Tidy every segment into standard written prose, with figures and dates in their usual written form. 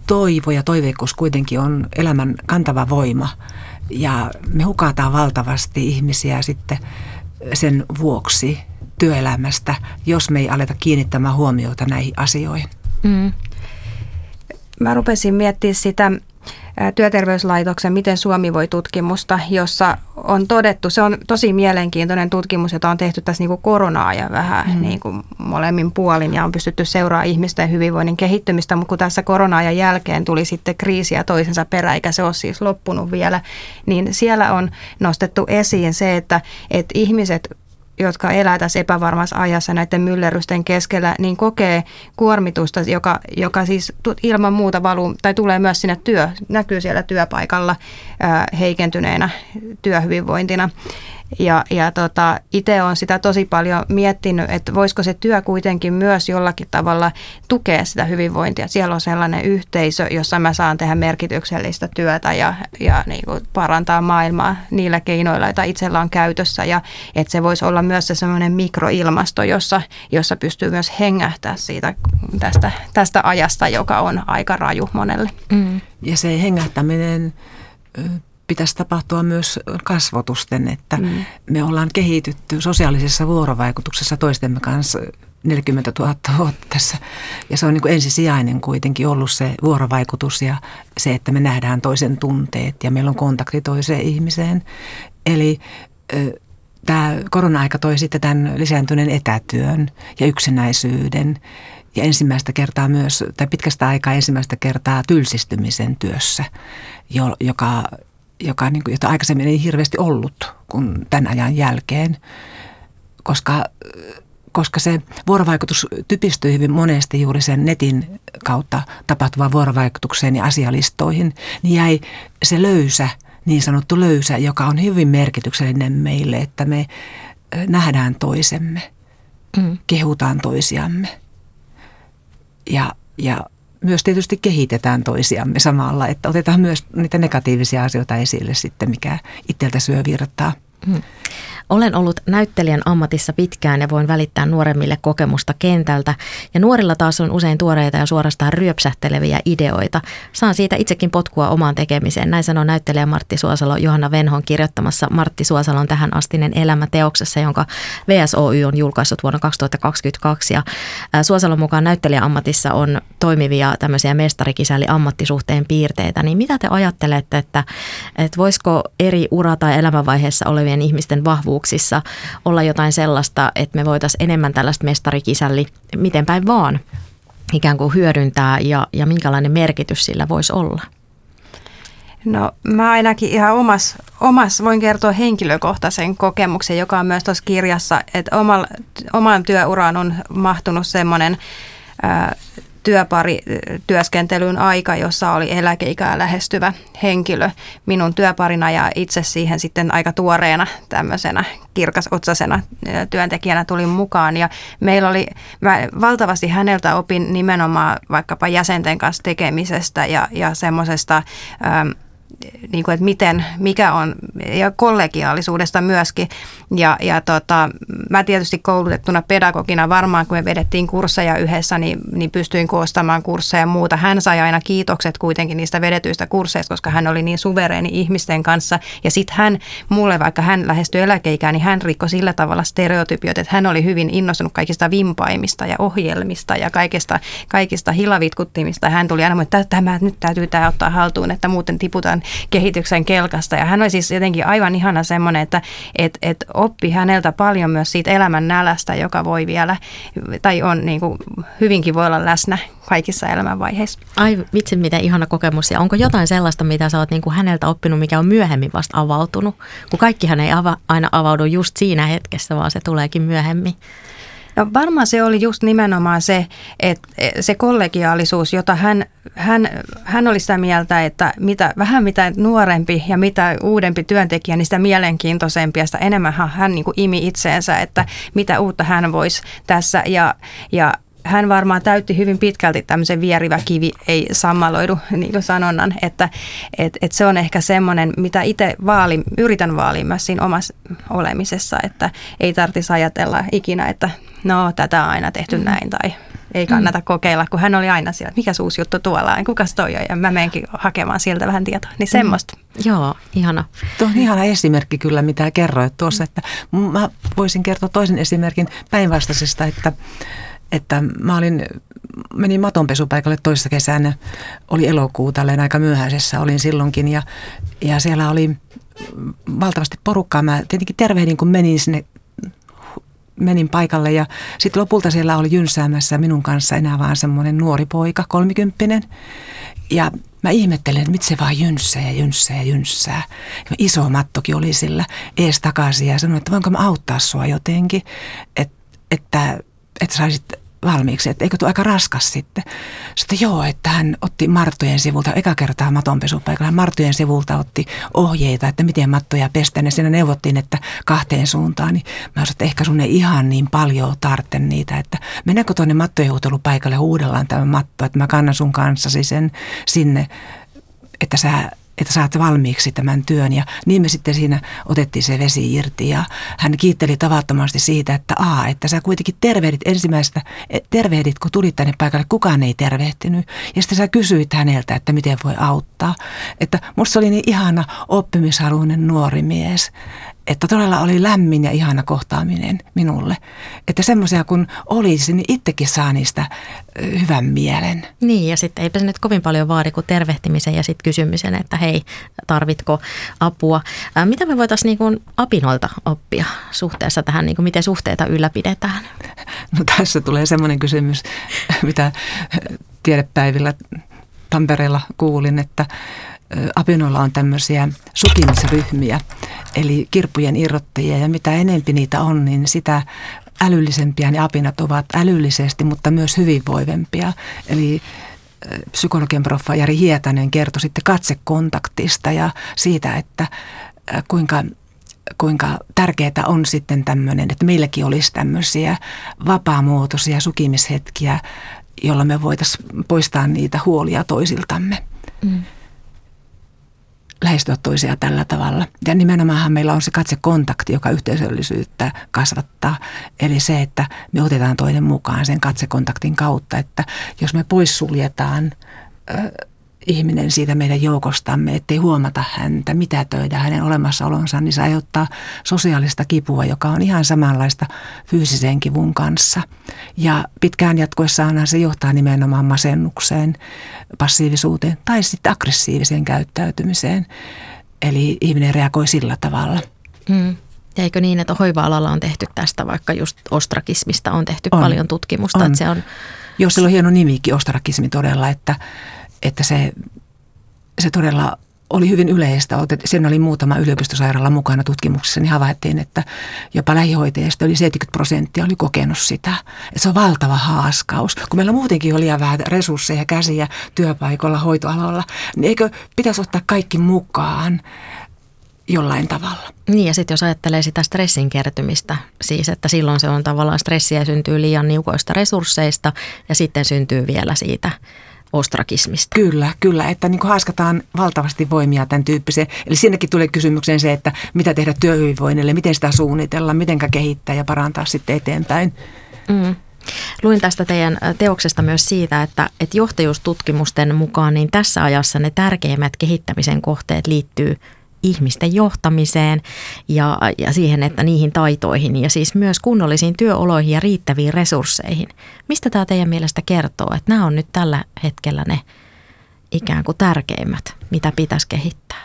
toivo ja toiveikkuus kuitenkin on elämän kantava voima. Ja me hukataan valtavasti ihmisiä sitten sen vuoksi työelämästä, jos me ei aleta kiinnittämään huomiota näihin asioihin. Mä rupesin miettimään sitä Työterveyslaitoksen Miten Suomi voi -tutkimusta, jossa on todettu, se on tosi mielenkiintoinen tutkimus, jota on tehty tässä niin kuin korona-ajan vähän niin kuin molemmin puolin ja on pystytty seuraamaan ihmisten hyvinvoinnin kehittymistä, mutta kun tässä korona-ajan jälkeen tuli sitten kriisiä toisensa perään, eikä se ole siis loppunut vielä, niin siellä on nostettu esiin se, että ihmiset, jotka elää tässä epävarmassa ajassa näiden myllerrysten keskellä, niin kokee kuormitusta, joka siis ilman muuta valuu tai tulee myös sinne näkyy siellä työpaikalla heikentyneenä työhyvinvointina. Ja itse olen sitä tosi paljon miettinyt, että voisiko se työ kuitenkin myös jollakin tavalla tukea sitä hyvinvointia. Siellä on sellainen yhteisö, jossa mä saan tehdä merkityksellistä työtä ja niin kuin parantaa maailmaa niillä keinoilla, joita itsellä on käytössä. Ja että se voisi olla myös se sellainen mikroilmasto, jossa pystyy myös hengähtää tästä ajasta, joka on aika raju monelle. Ja se hengähtäminen pitäisi tapahtua myös kasvotusten, että me ollaan kehitytty sosiaalisessa vuorovaikutuksessa toistemme kanssa 40 000 vuotta tässä. Ja se on niin kuin ensisijainen kuitenkin ollut se vuorovaikutus ja se, että me nähdään toisen tunteet ja meillä on kontakti toiseen ihmiseen. Eli tämä korona-aika toi sitten tämän lisääntyneen etätyön ja yksinäisyyden ja ensimmäistä kertaa myös, tai pitkästä aikaa ensimmäistä kertaa tylsistymisen työssä, jota aikaisemmin ei hirveästi ollut kuin tämän ajan jälkeen, koska se vuorovaikutus typistyi hyvin monesti juuri sen netin kautta tapahtuvaan vuorovaikutukseen ja asialistoihin, niin jäi se niin sanottu löysä, joka on hyvin merkityksellinen meille, että me nähdään toisemme, kehutaan toisiamme ja myös tietysti kehitetään toisiamme samalla, että otetaan myös niitä negatiivisia asioita esille sitten, mikä itseltä syö virtaa. Olen ollut näyttelijän ammatissa pitkään ja voin välittää nuoremmille kokemusta kentältä. Ja nuorilla taas on usein tuoreita ja suorastaan ryöpsähteleviä ideoita. Saan siitä itsekin potkua omaan tekemiseen. Näin sanoo näyttelijä Martti Suosalo Johanna Venhon kirjoittamassa Martti Suosalon tähän astinen elämä-teoksessa, jonka VSOY on julkaissut vuonna 2022. Ja Suosalon mukaan näyttelijäammatissa on toimivia tämmöisiä mestarikisälli-ammattisuhteen piirteitä. Niin mitä te ajattelette, että voisiko eri ura- tai elämänvaiheessa olevien ihmisten vahvuuksissa olla jotain sellaista, että me voitaisiin enemmän tällaista mestarikisälli, miten päin vaan, ikään kuin hyödyntää ja minkälainen merkitys sillä voisi olla? No mä ainakin ihan omas voin kertoa henkilökohtaisen kokemuksen, joka on myös tuossa kirjassa, että oman työuraan on mahtunut semmoinen työparityöskentelyn aika, jossa oli eläkeikää lähestyvä henkilö minun työparina ja itse siihen sitten aika tuoreena tämmöisenä kirkasotsaisena työntekijänä tulin mukaan ja mä valtavasti häneltä opin nimenomaan vaikkapa jäsenten kanssa tekemisestä ja semmoisesta niin kuin, että mikä on, ja kollegiaalisuudesta myöskin. Mä tietysti koulutettuna pedagogina varmaan, kun me vedettiin kursseja yhdessä, niin pystyin koostamaan kursseja ja muuta. Hän sai aina kiitokset kuitenkin niistä vedetyistä kursseista, koska hän oli niin suvereeni ihmisten kanssa. Ja sitten vaikka hän lähestyi eläkeikään, niin hän rikkoi sillä tavalla stereotypiot, että hän oli hyvin innostunut kaikista vimpaimista ja ohjelmista ja kaikista hilavitkuttimista. Hän tuli aina, että nyt täytyy tämä ottaa haltuun, että muuten tiputaan kehityksen kelkasta. Ja hän oli siis jotenkin aivan ihana semmoinen, että oppi häneltä paljon myös siitä elämän nälästä, joka voi vielä, tai on niin kuin, hyvinkin voi olla läsnä kaikissa elämänvaiheissa. Ai vitsi, miten ihana kokemus. Ja onko jotain sellaista, mitä sä oot niin kuin häneltä oppinut, mikä on myöhemmin vasta avautunut? Kun kaikkihan ei aina avaudu just siinä hetkessä, vaan se tuleekin myöhemmin. No varmaan se oli just nimenomaan se, että se kollegiaalisuus, jota hän oli sitä mieltä, että mitä nuorempi ja mitä uudempi työntekijä, niin sitä mielenkiintoisempi ja sitä enemmän hän niin kuin imi itseensä, että mitä uutta hän voisi tässä ja hän varmaan täytti hyvin pitkälti tämmöisen vierivä kivi ei sammaloidu niin kuin sanonnan, että se on ehkä semmoinen, mitä itse yritän vaalia myös siinä omassa olemisessa, että ei tarvitsisi ajatella ikinä, että no tätä on aina tehty näin tai ei kannata kokeilla, kun hän oli aina siellä, että mikä uusi juttu tuolla on, kukas toi on, ja mä menenkin hakemaan sieltä vähän tietoa, niin semmoista. Joo, ihana. Tuo on ihana esimerkki kyllä, mitä kerroit tuossa, että mä voisin kertoa toisen esimerkin päinvastaisesta, että menin matonpesupaikalle toisessa kesänä, oli elokuu tälleen aika myöhäisessä, olin silloinkin ja siellä oli valtavasti porukkaa. Mä tietenkin tervehdin, kun menin paikalle ja sitten lopulta siellä oli jynsäämässä minun kanssa enää vaan semmoinen nuori poika, 30. Ja mä ihmettelin, että miten se vaan jynssää. Ja iso mattokin oli sillä ees takaisin ja sanoin, että voinko mä auttaa sua jotenkin, että saisit valmiiksi, että eikö tuo aika raskas sitten. Sitten joo, että hän otti Marttojen sivulta, eka kertaa matonpesupaikalla, hän Marttojen sivulta otti ohjeita, että miten mattoja pestään. Ja siinä neuvottiin, että 2 suuntaan, niin mä sanoin, että ehkä sun ei ihan niin paljon tarvitse niitä, että mennäänkö tuonne mattojen huutelupaikalle huudellaan tämä matto, että mä kannan sun kanssasi sen sinne, että saat valmiiksi tämän työn. Ja niin me sitten siinä otettiin se vesi irti ja hän kiitteli tavattomasti siitä, että sä kuitenkin tervehdit, kun tulit tänne paikalle, kukaan ei tervehtinyt. Ja sitten sä kysyit häneltä, että miten voi auttaa. Että musta oli niin ihana oppimishaluinen nuori mies, että todella oli lämmin ja ihana kohtaaminen minulle. Että semmoisia kun olisi, niin itsekin saa niistä hyvän mielen. Niin, ja sitten eipä se nyt kovin paljon vaadi kuin tervehtimisen ja sitten kysymisen, että hei, tarvitko apua. Mitä me voitaisiin niin kuin apinoilta oppia suhteessa tähän, niin kuin miten suhteita ylläpidetään? No tässä tulee semmoinen kysymys, mitä tiedepäivillä Tampereella kuulin, että apinoilla on tämmöisiä sukimisryhmiä, eli kirppujen irrottajia, ja mitä enempi niitä on, niin sitä älyllisempiä ne apinat ovat älyllisesti, mutta myös hyvinvoivempia. Eli psykologian proffa Jari Hietanen kertoi sitten katsekontaktista ja siitä, että kuinka tärkeää on sitten tämmöinen, että meilläkin olisi tämmöisiä vapaamuotoisia sukimishetkiä, jolla me voitaisiin poistaa niitä huolia toisiltamme. Lähestyä toisia tällä tavalla. Ja nimenomaan meillä on se katsekontakti, joka yhteisöllisyyttä kasvattaa. Eli se, että me otetaan toinen mukaan sen katsekontaktin kautta, että jos me poissuljetaan ihminen siitä meidän joukostamme, ettei huomata häntä, mitätöidä hänen olemassaolonsa, niin se aiheuttaa sosiaalista kipua, joka on ihan samanlaista fyysisen kivun kanssa. Ja pitkään jatkoessaan se johtaa nimenomaan masennukseen, passiivisuuteen tai sitten aggressiiviseen käyttäytymiseen. Eli ihminen reagoi sillä tavalla. Eikö niin, että hoiva-alalla on tehty tästä, vaikka just ostrakismista on tehty paljon tutkimusta? Että se on... Joo, sillä on hieno nimikin, ostrakismi todella, että se todella oli hyvin yleistä. Sen oli muutama yliopistosairaala mukana tutkimuksessa, niin havaittiin, että jopa lähihoitajista yli 70% oli kokenut sitä. Että se on valtava haaskaus. Kun meillä muutenkin oli liian vähän resursseja, käsiä työpaikoilla, hoitoalalla, niin eikö pitäisi ottaa kaikki mukaan jollain tavalla? Niin, ja sitten jos ajattelee sitä stressin kertymistä, siis että silloin se on tavallaan stressiä syntyy liian niukoista resursseista ja sitten syntyy vielä siitä ostrakismista. Kyllä, että niin kuin haaskataan valtavasti voimia tämän tyyppiseen. Eli siinäkin tulee kysymykseen se, että mitä tehdä työhyvinvoinnille, miten sitä suunnitella, mitenkä kehittää ja parantaa sitten eteenpäin. Luin tästä teidän teoksesta myös siitä, että johtajuustutkimusten mukaan niin tässä ajassa ne tärkeimmät kehittämisen kohteet liittyy ihmisten johtamiseen ja siihen, että niihin taitoihin ja siis myös kunnollisiin työoloihin ja riittäviin resursseihin. Mistä tämä teidän mielestä kertoo, että nämä on nyt tällä hetkellä ne ikään kuin tärkeimmät, mitä pitäisi kehittää?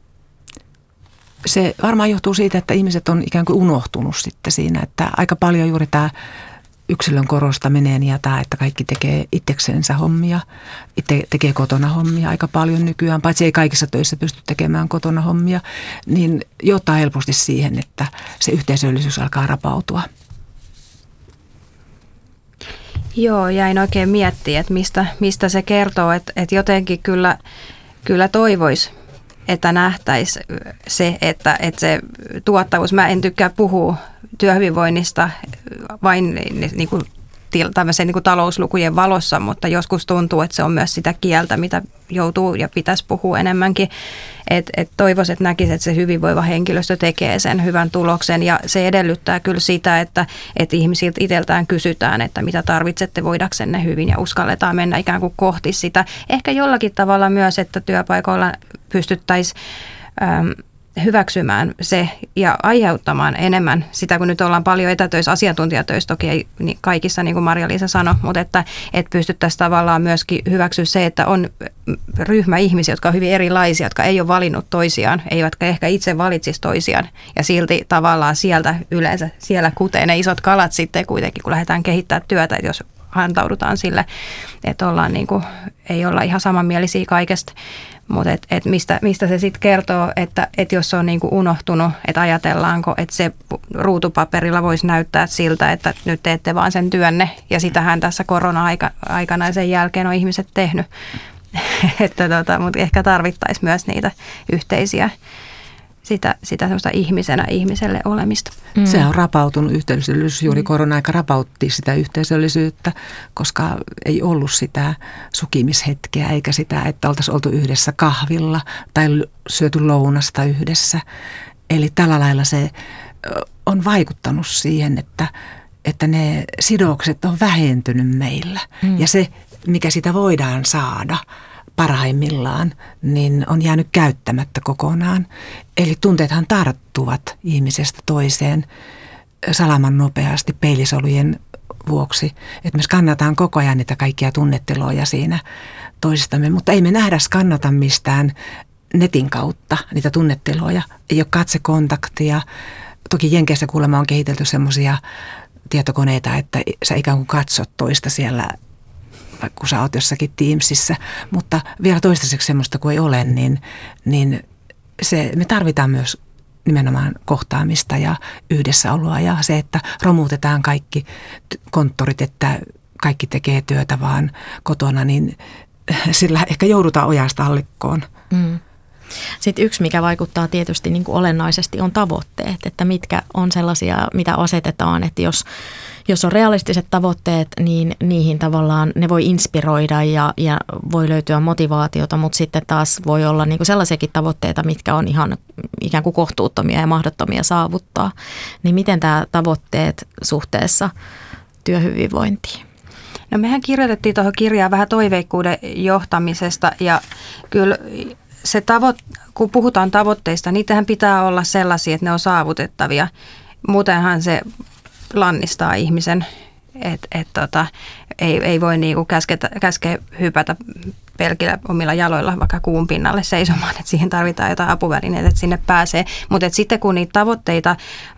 Se varmaan johtuu siitä, että ihmiset on ikään kuin unohtunut sitten siinä, että aika paljon juuri tämä yksilön korostaminen ja tämä, että kaikki tekee itseksensä hommia, itse tekee kotona hommia aika paljon nykyään, paitsi ei kaikissa töissä pysty tekemään kotona hommia, niin johtaa helposti siihen, että se yhteisöllisyys alkaa rapautua. Joo, jäin oikein miettimään, että mistä se kertoo, että jotenkin kyllä toivoisi, että nähtäisi se, että se tuottavuus, mä en tykkää puhua työhyvinvoinnista vain niin kuin tämmöisen niin kuin talouslukujen valossa, mutta joskus tuntuu, että se on myös sitä kieltä, mitä joutuu ja pitäisi puhua enemmänkin. Et toivoisin, että näkisi, että se hyvinvoiva henkilöstö tekee sen hyvän tuloksen ja se edellyttää kyllä sitä, että ihmisiltä itseltään kysytään, että mitä tarvitsette voidaksenne hyvin ja uskalletaan mennä ikään kuin kohti sitä. Ehkä jollakin tavalla myös, että työpaikoilla pystyttäisiin hyväksymään se ja aiheuttamaan enemmän sitä, kun nyt ollaan paljon etätöissä, asiantuntijatöissä toki ei kaikissa, niin kuin Marja-Liisa sanoi, mutta että pystyttäisiin tavallaan myöskin hyväksyä se, että on ryhmä ihmisiä, jotka on hyvin erilaisia, jotka ei ole valinnut toisiaan, eivätkä ehkä itse valitsisi toisiaan ja silti tavallaan sieltä yleensä, siellä kutee ne isot kalat sitten kuitenkin, kun lähdetään kehittämään työtä, että jos antaudutaan sille, että ollaan niin kuin, ei olla ihan samanmielisiä kaikesta. Mutta mistä se sitten kertoo, että jos se on niinku unohtunut, että ajatellaanko, että se ruutupaperilla voisi näyttää siltä, että nyt teette vaan sen työnne. Ja sitähän tässä korona-aikana ja sen jälkeen on ihmiset tehnyt. Mutta ehkä tarvittaisiin myös niitä yhteisiä, sitä semmoista ihmiselle olemista. Se on rapautunut yhteisöllisyys. Juuri korona-aika rapautti sitä yhteisöllisyyttä, koska ei ollut sitä sukimishetkeä eikä sitä, että oltaisiin oltu yhdessä kahvilla tai syöty lounasta yhdessä. Eli tällä lailla se on vaikuttanut siihen, että ne sidokset on vähentynyt meillä. Ja se, mikä sitä voidaan saada parhaimmillaan, niin on jäänyt käyttämättä kokonaan. Eli tunteethan tarttuvat ihmisestä toiseen salaman nopeasti peilisolujen vuoksi. Että me skannataan koko ajan niitä kaikkia tunnetiloja siinä toisistamme, mutta ei me nähdä skannata mistään netin kautta niitä tunnetiloja. Ei ole katsekontaktia. Toki Jenkeissä kuulemma on kehitelty semmoisia tietokoneita, että sä ikään kuin katsot toista siellä, kun sä oot jossakin Teamsissa, mutta vielä toistaiseksi semmoista kuin ei ole, niin me tarvitaan myös nimenomaan kohtaamista ja yhdessäoloa ja se, että romutetaan kaikki konttorit, että kaikki tekee työtä vaan kotona, niin sillä ehkä joudutaan ojasta allikkoon. Sitten yksi, mikä vaikuttaa tietysti niin kuin olennaisesti, on tavoitteet, että mitkä on sellaisia, mitä asetetaan, että jos on realistiset tavoitteet, niin niihin tavallaan ne voi inspiroida ja voi löytyä motivaatiota, mutta sitten taas voi olla niin kuin sellaisiakin tavoitteita, mitkä on ihan ikään kuin kohtuuttomia ja mahdottomia saavuttaa. Niin miten tämä tavoitteet suhteessa työhyvinvointiin? No mehän kirjoitettiin tuohon kirjaan vähän toiveikkuuden johtamisesta ja kyllä se kun puhutaan tavoitteista, niitähän pitää olla sellaisia, että ne on saavutettavia. Muutenhan se lannistaa ihmisen, että ei voi niinku käskeä hypätä pelkillä omilla jaloilla vaikka kuun pinnalle seisomaan, että siihen tarvitaan jotain apuvälineitä, että sinne pääsee. Mutta sitten kun niitä tavoitteita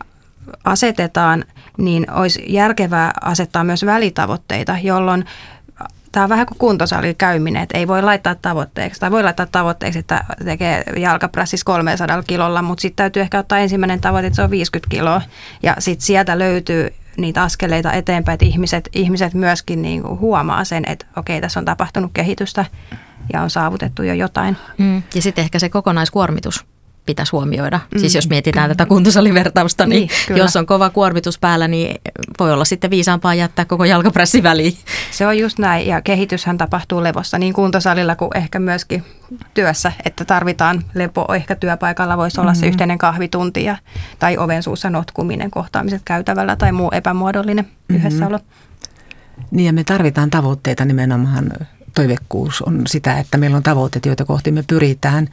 asetetaan, niin olisi järkevää asettaa myös välitavoitteita, jolloin tämä on vähän kuin kuntosalilla käyminen, että ei voi laittaa tavoitteeksi. Tai voi laittaa tavoitteeksi, että tekee jalkaprässissä 300 kilolla, mutta sitten täytyy ehkä ottaa ensimmäinen tavoite, että se on 50 kiloa. Ja sitten sieltä löytyy niitä askeleita eteenpäin, että ihmiset myöskin niinku huomaa sen, että okei, tässä on tapahtunut kehitystä ja on saavutettu jo jotain. Ja sitten ehkä se kokonaiskuormitus pitäisi huomioida. Siis jos mietitään tätä kuntosalivertausta, niin jos on kova kuormitus päällä, niin voi olla sitten viisaampaa jättää koko jalkaprässi väliin. Se on just näin, ja kehityshän tapahtuu levossa niin kuntosalilla kuin ehkä myöskin työssä, että tarvitaan lepo. Ehkä työpaikalla voisi olla se yhteinen kahvitunti tai oven suussa notkuminen, kohtaamiset käytävällä tai muu epämuodollinen yhdessäolo. Niin ja me tarvitaan tavoitteita nimenomaan. Toiveikkuus on sitä, että meillä on tavoitteet, joita kohti me pyritään.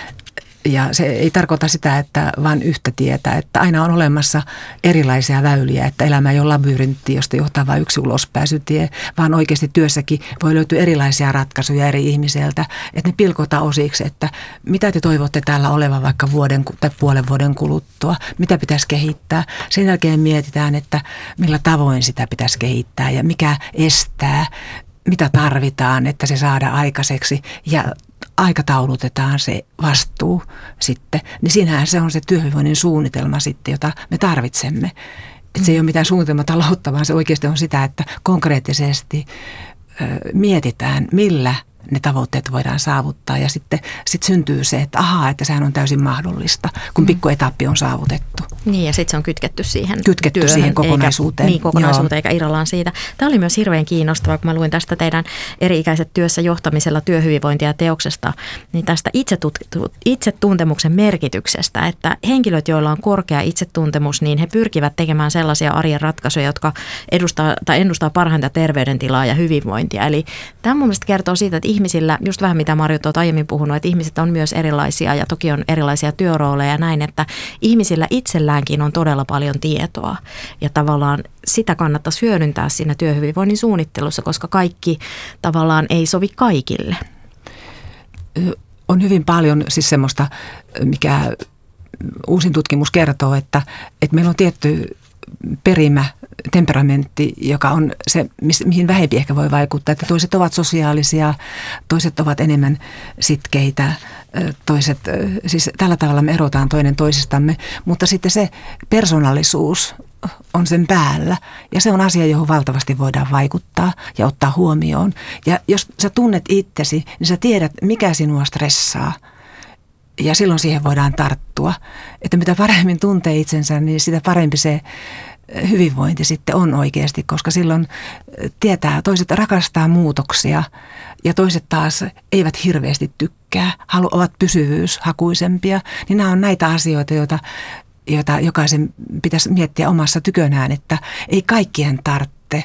Ja se ei tarkoita sitä, että vain yhtä tietä, että aina on olemassa erilaisia väyliä, että elämä ei ole labyrintti, josta johtaa vain yksi ulospääsytie, vaan oikeasti työssäkin voi löytyä erilaisia ratkaisuja eri ihmiseltä, että ne pilkotaan osiksi, että mitä te toivotte täällä olevan vaikka vuoden tai puolen vuoden kuluttua, mitä pitäisi kehittää. Sen jälkeen mietitään, että millä tavoin sitä pitäisi kehittää ja mikä estää, mitä tarvitaan, että se saadaan aikaiseksi ja aikataulutetaan se vastuu sitten, niin siinähän se on se työhyvinvoinnin suunnitelma sitten, jota me tarvitsemme. Että se ei ole mitään suunnitelmataloutta, vaan se oikeasti on sitä, että konkreettisesti mietitään, millä ne tavoitteet voidaan saavuttaa ja sitten syntyy se, että ahaa, että sehän on täysin mahdollista, kun pikku etappi on saavutettu. Niin, ja sitten se on kytketty siihen työhön, siihen kokonaisuuteen. Eikä irrallaan siitä. Tämä oli myös hirveän kiinnostavaa, kun mä luin tästä teidän eri-ikäiset työssä johtamisella työhyvinvointia ja teoksesta, niin tästä itsetuntemuksen merkityksestä, että henkilöt, joilla on korkea itsetuntemus, niin he pyrkivät tekemään sellaisia arjen ratkaisuja, jotka ennustaa parhainta terveydentilaa ja hyvinvointia. Eli tämä mun mielestä kertoo siitä, että ihmisillä, just vähän mitä Marjut olet aiemmin puhunut, että ihmiset on myös erilaisia ja toki on erilaisia työrooleja ja näin, että ihmisillä itselläänkin on todella paljon tietoa ja tavallaan sitä kannattaisi hyödyntää siinä työhyvinvoinnin suunnittelussa, koska kaikki tavallaan ei sovi kaikille. On hyvin paljon siis semmoista, mikä uusin tutkimus kertoo, että meillä on tietty perimä, temperamentti, joka on se, mihin vähempi ehkä voi vaikuttaa. Että toiset ovat sosiaalisia, toiset ovat enemmän sitkeitä, toiset, siis tällä tavalla me erotaan toinen toisistamme, mutta sitten se persoonallisuus on sen päällä ja se on asia, johon valtavasti voidaan vaikuttaa ja ottaa huomioon. Ja jos sä tunnet itsesi, niin sä tiedät, mikä sinua stressaa. Ja silloin siihen voidaan tarttua, että mitä paremmin tuntee itsensä, niin sitä parempi se hyvinvointi sitten on oikeasti, koska silloin tietää, toiset rakastaa muutoksia ja toiset taas eivät hirveästi tykkää, ovat pysyvyyshakuisempia. Niin nämä on näitä asioita, joita jokaisen pitäisi miettiä omassa tykönään, että ei kaikkien tarvitse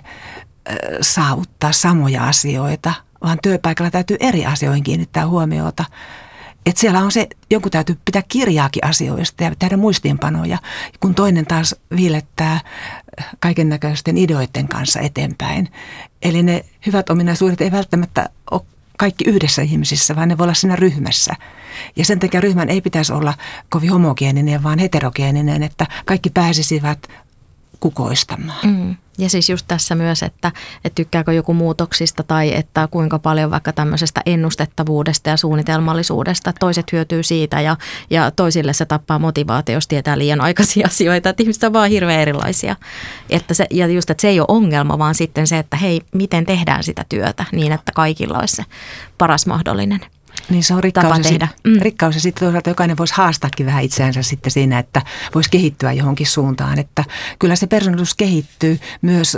saavuttaa samoja asioita, vaan työpaikalla täytyy eri asioihin kiinnittää huomiota. Että siellä on se, jonkun täytyy pitää kirjaakin asioista ja tehdä muistiinpanoja, kun toinen taas viilettää kaiken näköisten ideoiden kanssa eteenpäin. Eli ne hyvät ominaisuudet ei välttämättä ole kaikki yhdessä ihmisissä, vaan ne voi olla siinä ryhmässä. Ja sen takia ryhmän ei pitäisi olla kovin homogeeninen, vaan heterogeeninen, että kaikki pääsisivät kukoistamaan. Ja siis just tässä myös, että tykkääkö joku muutoksista tai että kuinka paljon vaikka tämmöisestä ennustettavuudesta ja suunnitelmallisuudesta. Toiset hyötyy siitä ja toisille se tappaa motivaatio, jos tietää liian aikaisia asioita. Että ihmiset on vaan hirveän erilaisia. Että se ei ole ongelma, vaan sitten se, että hei, miten tehdään sitä työtä niin, että kaikilla olisi se paras mahdollinen. Niin se on rikkaus ja sitten toisaalta jokainen voisi haastaakin vähän itseänsä sitten siinä, että voisi kehittyä johonkin suuntaan. Että kyllä se persoonallisuus kehittyy myös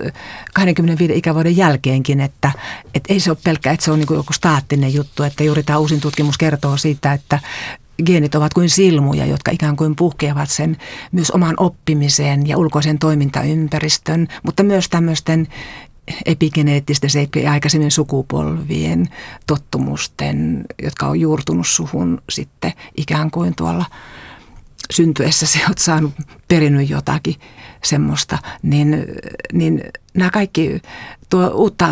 25 ikävuoden jälkeenkin, että ei se ole pelkkä, että se on niin kuin joku staattinen juttu, että juuri tämä uusin tutkimus kertoo siitä, että geenit ovat kuin silmuja, jotka ikään kuin puhkeavat sen myös oman oppimiseen ja ulkoisen toimintaympäristön, mutta myös tämmöisten epigeneettisten seikkojen aikaisemmin sukupolvien tottumusten, jotka on juurtunut suhun sitten ikään kuin tuolla syntyessä se olet saanut perinnyt jotakin semmoista, niin nämä kaikki tuo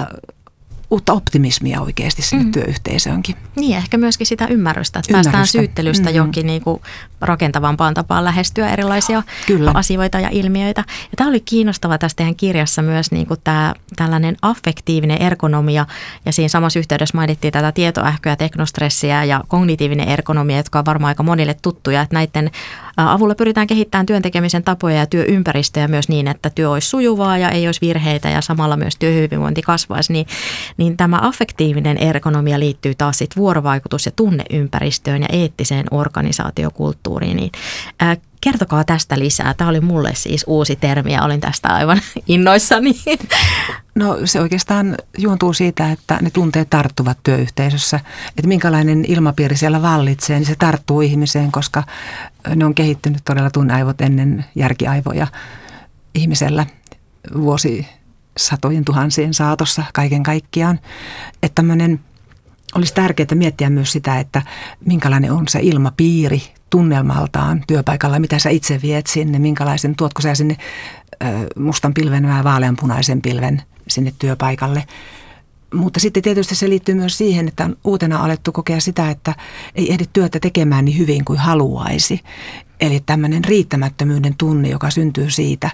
uutta optimismia oikeasti sinne työyhteisöönkin. Niin, ehkä myöskin sitä ymmärrystä, että päästään syyttelystä johonkin niin kuin rakentavampaan tapaan lähestyä erilaisia asioita ja ilmiöitä. Ja tämä oli kiinnostava tässä teidän kirjassa myös niin kuin tämä tällainen affektiivinen ergonomia, ja siinä samassa yhteydessä mainittiin tätä tietoähköä, teknostressiä ja kognitiivinen ergonomia, jotka on varmaan aika monille tuttuja, että näiden avulla pyritään kehittämään työn tekemisen tapoja ja työympäristöjä myös niin, että työ olisi sujuvaa ja ei olisi virheitä ja samalla myös työhyvinvointi kasvaisi, niin tämä affektiivinen ergonomia liittyy taas sit vuorovaikutus- ja tunneympäristöön ja eettiseen organisaatiokulttuuriin. Niin, kertokaa tästä lisää. Tämä oli mulle siis uusi termi ja olin tästä aivan innoissani. No se oikeastaan juontuu siitä, että ne tunteet tarttuvat työyhteisössä. Että minkälainen ilmapiiri siellä vallitsee, niin se tarttuu ihmiseen, koska ne on kehittynyt todella tunneaivot ennen järkiaivoja ihmisellä vuosisatojen tuhansien saatossa kaiken kaikkiaan. Että tämmöinen olisi tärkeää miettiä myös sitä, että minkälainen on se ilmapiiri tunnelmaltaan työpaikalla, mitä sä itse viet sinne, minkälaisen, tuotko sä sinne mustan pilven vai vaaleanpunaisen pilven sinne työpaikalle. Mutta sitten tietysti se liittyy myös siihen, että on uutena alettu kokea sitä, että ei ehdi työtä tekemään niin hyvin kuin haluaisi. Eli tämmöinen riittämättömyyden tunne, joka syntyy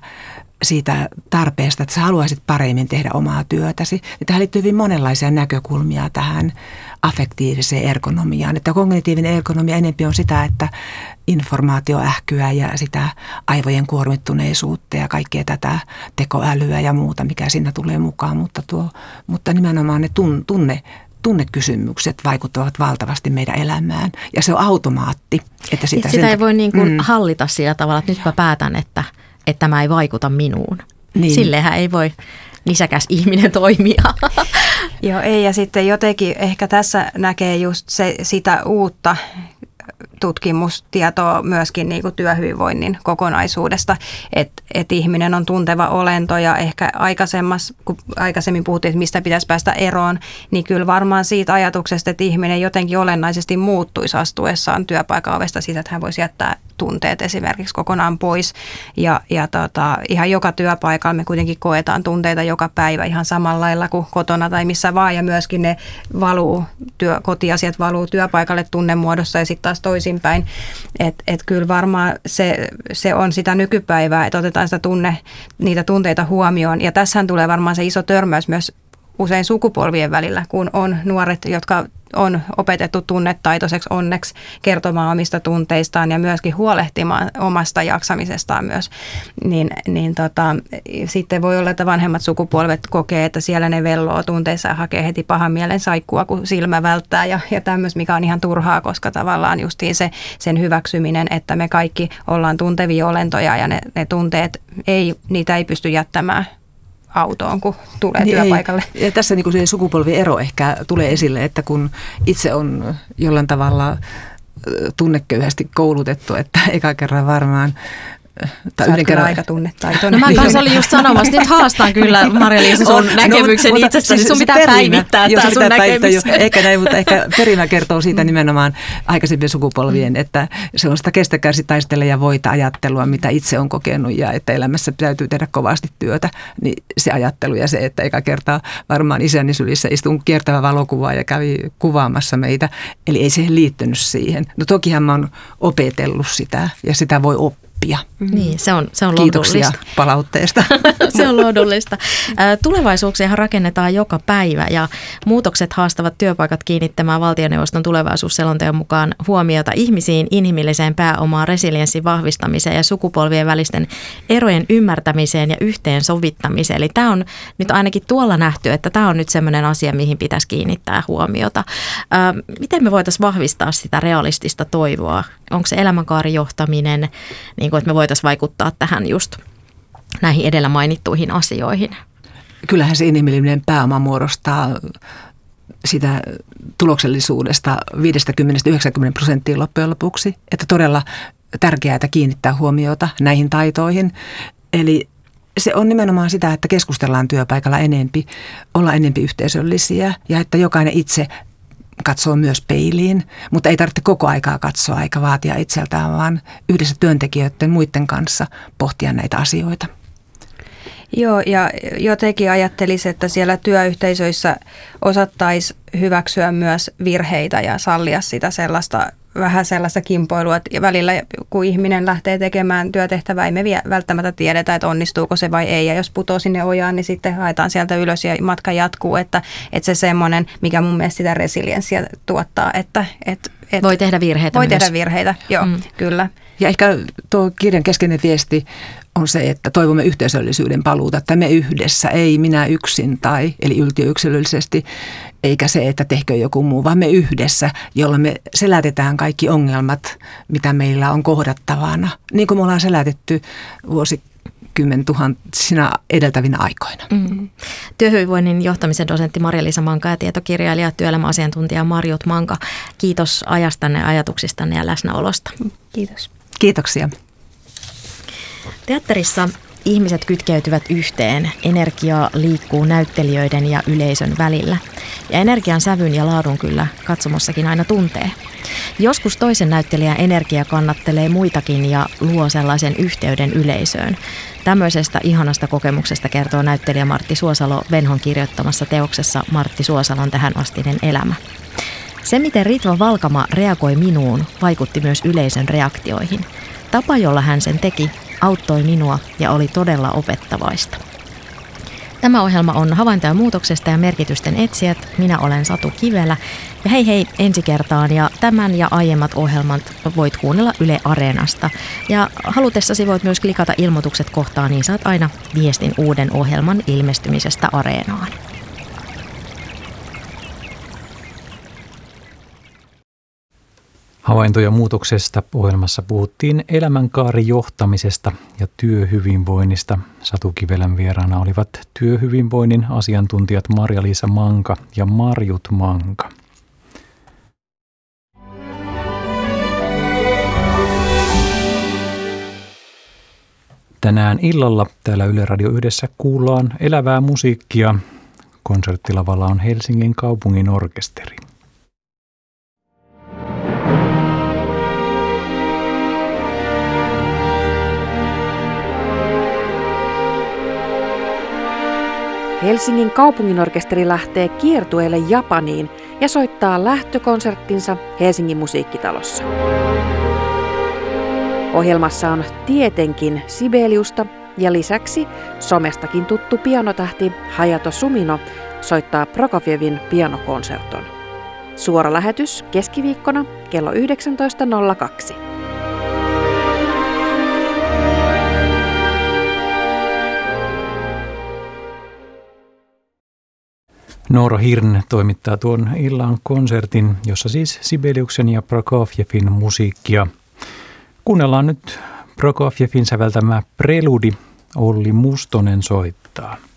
siitä tarpeesta, että sä haluaisit paremmin tehdä omaa työtäsi. Ja tähän liittyy hyvin monenlaisia näkökulmia tähän affektiiviseen ergonomiaan. Että kognitiivinen ergonomia enemmän on sitä, että informaatioähkyä ja sitä aivojen kuormittuneisuutta ja kaikkea tätä tekoälyä ja muuta, mikä siinä tulee mukaan. Mutta nimenomaan ne tunnekysymykset vaikuttavat valtavasti meidän elämään. Ja se on automaatti. Että sitä ei voi niin kuin hallita sillä tavalla, että nyt mä päätän, että tämä ei vaikuta minuun. Niin. Silleenhän ei voi nisäkäs ihminen toimia. Joo, ei, ja sitten jotenkin ehkä tässä näkee just sitä uutta tutkimustietoa myöskin niin kuin työhyvinvoinnin kokonaisuudesta, että ihminen on tunteva olento ja ehkä kun aikaisemmin puhuttiin, että mistä pitäisi päästä eroon, niin kyllä varmaan siitä ajatuksesta, että ihminen jotenkin olennaisesti muuttuisi astuessaan työpaikan ovesta siitä, että hän voisi jättää tunteet esimerkiksi kokonaan pois ja ihan joka työpaikalla me kuitenkin koetaan tunteita joka päivä ihan samalla lailla kuin kotona tai missä vaan ja myöskin ne kotiasiat valuu työpaikalle tunnemuodossa ja sitten taas toisinpäin. Et kyllä varmaan se on sitä nykypäivää, että otetaan niitä tunteita huomioon ja tässähän tulee varmaan se iso törmäys myös usein sukupolvien välillä, kun on nuoret, jotka on opetettu tunnetaitoiseksi onneksi kertomaan omista tunteistaan ja myöskin huolehtimaan omasta jaksamisestaan myös, niin sitten voi olla, että vanhemmat sukupolvet kokee, että siellä ne velloo tunteissa ja hakee heti pahan mielen saikkua, kun silmä välttää ja tämmöistä, mikä on ihan turhaa, koska tavallaan justiin sen hyväksyminen, että me kaikki ollaan tuntevia olentoja ja ne tunteet, niitä ei pysty jättämään autoon, kun tulee työpaikalle. Ja tässä niin kuin se sukupolviero ehkä tulee esille, että kun itse on jollain tavalla tunneköyhästi koulutettu, että eka kerran varmaan yhden kerran aika tunnetaitoinen. No mä kanssa olin just sanomassa, nyt haastan kyllä Marja-Liisa sun näkemyksen itsestäsi. Sun pitää päivittää tämä sun näkemys. Ehkä näin, mutta ehkä perimä kertoo siitä nimenomaan aikaisempien sukupolvien, että se on sitä kestä kärsi taistele ja voita ajattelua, mitä itse on kokenut ja että elämässä täytyy tehdä kovasti työtä. Niin se ajattelu ja se, että eka kertaa varmaan isäni sylissä istun kiertävä valokuvaa ja kävi kuvaamassa meitä. Eli ei siihen liittynyt siihen. No tokihan mä oon opetellut sitä ja sitä voi oppia. Niin, se on Kiitoksia lohdullista. Palautteesta. Se on lohdullista. Tulevaisuuksiahan rakennetaan joka päivä ja muutokset haastavat työpaikat kiinnittämään valtioneuvoston tulevaisuusselonteon mukaan huomiota ihmisiin, inhimilliseen pääomaan, resilienssin vahvistamiseen ja sukupolvien välisten erojen ymmärtämiseen ja yhteensovittamiseen. Eli tämä on nyt ainakin tuolla nähty, että tämä on nyt sellainen asia, mihin pitäisi kiinnittää huomiota. Miten me voitaisiin vahvistaa sitä realistista toivoa? Onko se elämänkaarijohtaminen, niin kuin, että me voitaisiin vaikuttaa tähän just näihin edellä mainittuihin asioihin? Kyllähän se inhimillinen pääoma muodostaa sitä tuloksellisuudesta 50-90% loppujen lopuksi. Että todella tärkeää kiinnittää huomiota näihin taitoihin. Eli se on nimenomaan sitä, että keskustellaan työpaikalla enempi, olla enempi yhteisöllisiä ja että jokainen itse katsoo myös peiliin, mutta ei tarvitse koko aikaa katsoa eikä vaatia itseltään, vaan yhdessä työntekijöiden muiden kanssa pohtia näitä asioita. Joo, ja jotenkin ajattelisin, että siellä työyhteisöissä osattaisiin hyväksyä myös virheitä ja sallia sitä vähän sellaista kimpoilua, että välillä kun ihminen lähtee tekemään työtehtävää, ei me välttämättä tiedetä, että onnistuuko se vai ei. Ja jos putoo sinne ojaan, niin sitten haetaan sieltä ylös ja matka jatkuu. Että se semmoinen, mikä mun mielestä sitä resilienssiä tuottaa. Että voi tehdä virheitä Voi tehdä virheitä, joo, kyllä. Ja ehkä tuo kirjan keskeinen viesti on se, että toivomme yhteisöllisyyden paluuta, että me yhdessä, ei minä yksin eli yltiöyksilöllisesti, eikä se, että tehkö joku muu, vaan me yhdessä, jolloin me selätetään kaikki ongelmat, mitä meillä on kohdattavana, niin kuin me ollaan selätetty vuosikymmentuhantina edeltävinä aikoina. Työhyvinvoinnin johtamisen dosentti Marja-Liisa Manka ja tietokirjailija, työelämäasiantuntija Marjut Manka. Kiitos ajastanne, ajatuksistanne ja läsnäolosta. Kiitos. Kiitoksia. Teatterissa ihmiset kytkeytyvät yhteen. Energia liikkuu näyttelijöiden ja yleisön välillä. Ja energian sävyn ja laadun kyllä katsomossakin aina tuntee. Joskus toisen näyttelijän energia kannattelee muitakin ja luo sellaisen yhteyden yleisöön. Tämmöisestä ihanasta kokemuksesta kertoo näyttelijä Martti Suosalo Venhon kirjoittamassa teoksessa Martti Suosalon tähänastinen elämä. Se, miten Ritva Valkama reagoi minuun, vaikutti myös yleisön reaktioihin. Tapa, jolla hän sen teki, auttoi minua ja oli todella opettavaista. Tämä ohjelma on Havaintoja muutoksesta ja merkitysten etsijät. Minä olen Satu Kivelä ja hei ensi kertaan, ja tämän ja aiemmat ohjelmat voit kuunnella Yle Areenasta. Ja halutessasi voit myös klikata ilmoitukset kohtaan, niin saat aina viestin uuden ohjelman ilmestymisestä Areenaan. Havaintoja muutoksesta ohjelmassa puhuttiin elämänkaarijohtamisesta ja työhyvinvoinnista. Satu Kivelän vieraana olivat työhyvinvoinnin asiantuntijat Marja-Liisa Manka ja Marjut Manka. Tänään illalla täällä Yle Radio 1 kuullaan elävää musiikkia. Konserttilavalla on Helsingin kaupungin orkesteri. Helsingin kaupunginorkesteri lähtee kiertueelle Japaniin ja soittaa lähtökonserttinsa Helsingin musiikkitalossa. Ohjelmassa on tietenkin Sibeliusta ja lisäksi somestakin tuttu pianotähti Hayato Sumino soittaa Prokofjevin pianokonserton. Suora lähetys keskiviikkona kello 19.02. Noora Hirn toimittaa tuon illan konsertin, jossa siis Sibeliuksen ja Prokofjevin musiikkia. Kuunnellaan nyt Prokofjevin säveltämä preludi. Olli Mustonen soittaa.